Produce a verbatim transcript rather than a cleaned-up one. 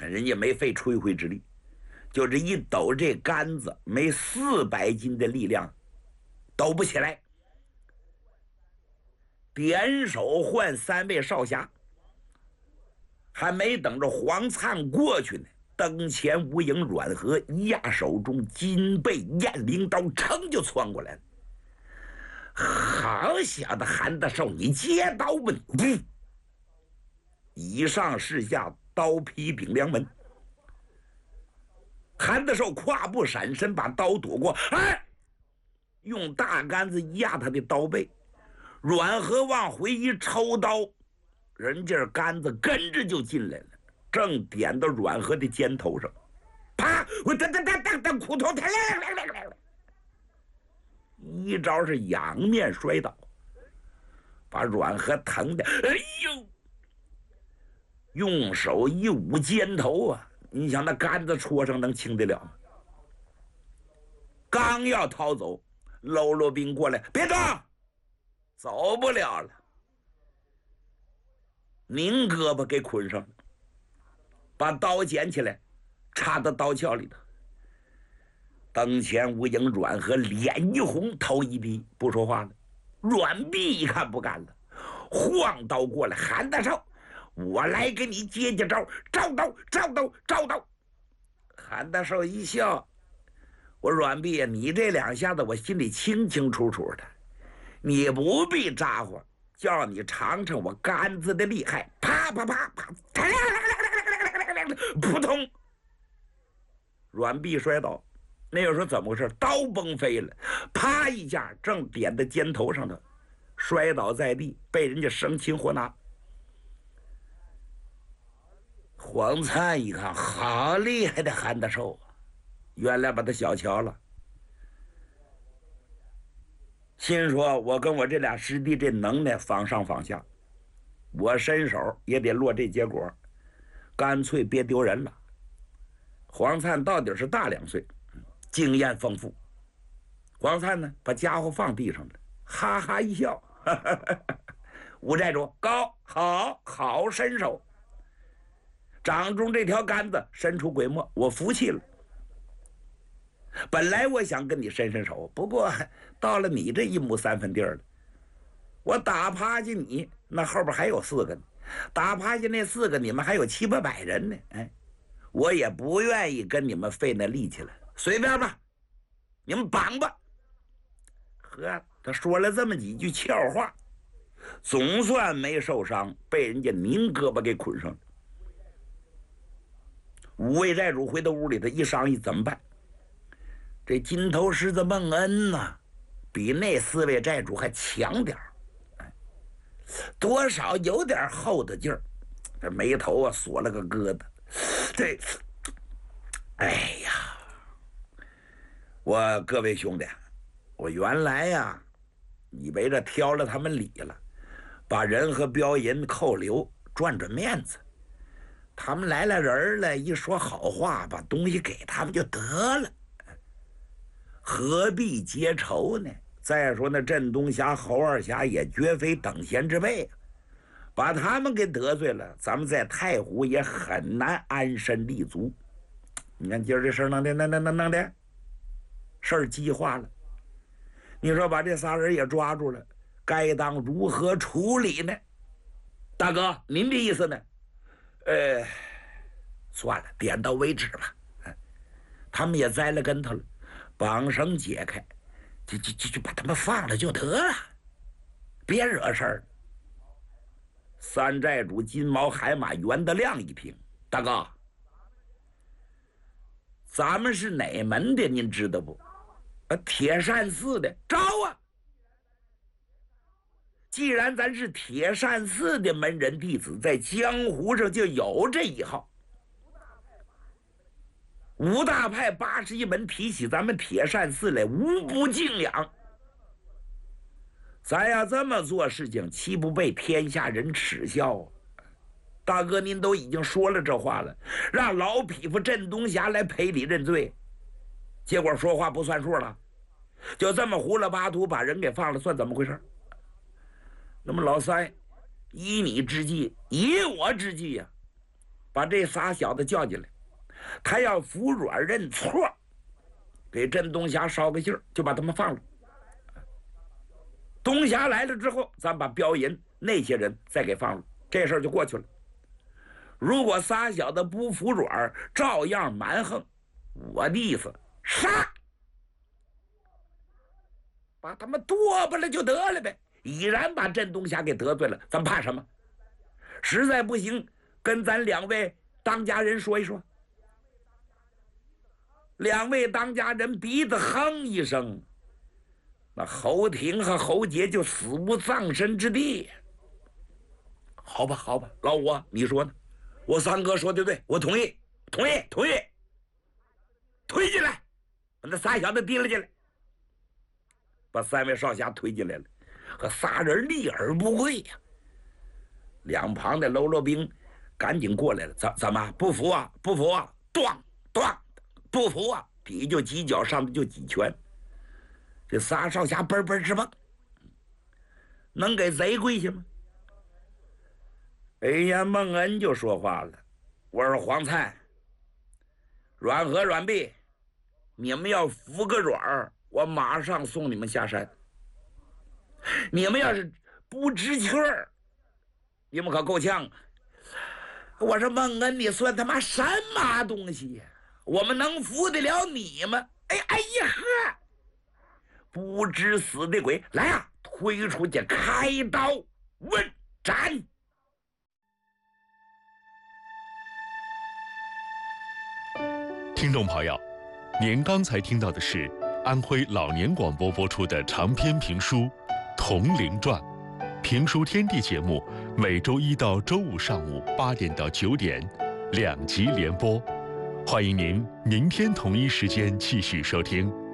人家没费吹灰之力，就这一抖这杆子，没四百斤的力量抖不起来。点手唤三位少侠，还没等着黄灿过去呢，灯前无影阮和一压手中金背雁翎刀，噌就窜过来了。好小的韩大寿，你接刀吧你！以上是下，刀劈顶梁门。韩大寿跨步闪身，把刀躲过，哎，用大杆子压他的刀背。阮和往回一抽刀，人家杆子跟着就进来了，正点到阮和的肩头上，啪！我噔噔噔噔噔，裤头抬来来来来来，一招是仰面摔倒，把阮和疼的，哎呦！用手一捂肩头啊，你想那杆子戳上能轻得了吗？刚要逃走，喽啰兵过来，别动！走不了了，拧胳膊给捆上了，把刀捡起来，插到刀鞘里头。灯前无影阮和脸一红，头一低，不说话了。阮碧一看不干了，晃刀过来，韩大少，我来给你接接招，招刀，招刀，招刀。韩大少一笑，我阮碧，你这两下子我心里清清楚楚的。你不必咋呼，叫你尝尝我杆子的厉害！啪啪啪啪，扑通！阮碧摔倒，那又说怎么回事？刀崩飞了，啪一下，正点在肩头上头，摔倒在地，被人家生擒活拿。黄灿一看，好厉害的韩大寿啊！原来把他小瞧了。心说我跟我这俩师弟这能耐仿上仿下，我伸手也得落这结果，干脆别丢人了。黄灿到底是大两岁，经验丰富。黄灿呢，把家伙放地上了，哈哈一笑，哈哈哈哈，吴寨主高，好好身手，掌中这条杆子神出鬼没，我服气了。本来我想跟你伸伸手，不过到了你这一亩三分地儿了，我打趴下你，那后边还有四个呢，打趴下那四个，你们还有七八百人呢，哎，我也不愿意跟你们费那力气了，随便吧，你们绑吧。呵，他说了这么几句俏话，总算没受伤，被人家拧胳膊给捆上了。五位寨主回到屋里头一商议怎么办。这金头狮子孟恩呐、啊，比那四位寨主还强点儿，多少有点厚的劲儿。这眉头啊锁了个疙瘩。这，哎呀，我各位兄弟，我原来呀以为这挑了他们理了，把人和标银扣留，赚赚面子。他们来了人了，一说好话，把东西给他们就得了。何必结仇呢？再说那镇东侠、侯二侠也绝非等闲之辈，把他们给得罪了，咱们在太湖也很难安身立足。你看今儿这事儿弄的，弄弄弄弄的，事儿激化了。你说把这仨人也抓住了，该当如何处理呢？大哥，您的意思呢？呃，算了，点到为止吧。他们也栽了跟头了。绑绳解开，就就就就把他们放了就得了，别惹事儿。三寨主金毛海马袁德亮一听，大哥，咱们是哪门的？您知道不？啊，铁扇寺的，招啊！既然咱是铁扇寺的门人弟子，在江湖上就有这一号。五大派八十一门提起咱们铁扇寺来，无不敬仰。咱要这么做事情，岂不被天下人耻笑啊？大哥，您都已经说了这话了，让老匹夫镇东侠来赔礼认罪，结果说话不算数了，就这么胡了八涂把人给放了，算怎么回事？那么老三，依你之计，以我之计呀、啊， 把这仨小子叫进来，他要服软认错，给镇东霞捎个信儿，就把他们放了。东霞来了之后，咱把标银那些人再给放了，这事儿就过去了。如果仨小子不服软，照样蛮横，我的意思杀，把他们剁吧了就得了呗。已然把镇东霞给得罪了，咱怕什么？实在不行，跟咱两位当家人说一说。两位当家人鼻子哼一声，那侯廷和侯杰就死无葬身之地。好吧，好吧，老五，你说呢？我三哥说的对，我同意，同意，同意。推进来，把那仨小子提了进来，把三位少侠推进来了，和仨人立而不跪呀、啊。两旁的喽啰兵赶紧过来了，怎怎么不服啊？不服啊！咣咣，不服啊！底就几脚，上头就几拳。这仨少侠嘣嘣直蹦，能给贼跪下吗？哎呀，孟恩就说话了：“我说黄灿、阮和、阮弼，你们要服个软儿，我马上送你们下山。你们要是不知趣儿，你们可够呛。”我说孟恩，你算他妈什么东西呀？我们能服得了你吗？哎哎呀呵！不知死的鬼，来啊，推出去开刀问斩。 听众朋友，您刚才听到的是安徽老年广播播出的长篇评书《铜陵传》，评书天地节目每周一到周五上午八点到九点，两集连播，欢迎您明天同一时间继续收听。